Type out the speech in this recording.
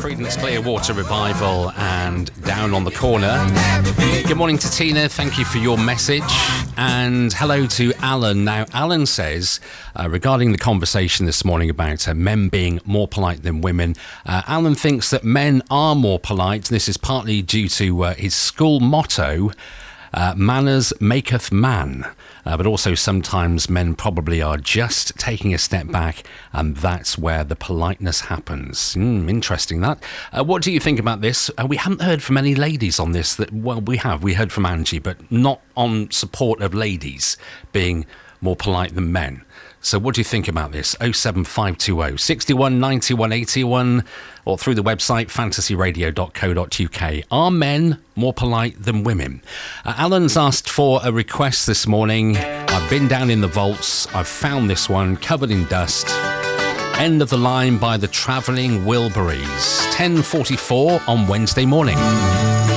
Creedence Clearwater Revival and Down on the Corner. Good morning to Tina, thank you for your message. And hello to Alan. Now, Alan says, regarding the conversation this morning about men being more polite than women, Alan thinks that men are more polite. This is partly due to his school motto, manners maketh man. But also sometimes men probably are just taking a step back, and that's where the politeness happens. Interesting that. What do you think about this? We haven't heard from any ladies on this. We heard from Angie, but not on support of ladies being more polite than men. So what do you think about this? 07520 61 91 81 or through the website fantasyradio.co.uk. Are men more polite than women? Alan's asked for a request this morning. I've been down in the vaults. I've found this one covered in dust. End of the Line by the Travelling Wilburys. 10:44 on Wednesday morning.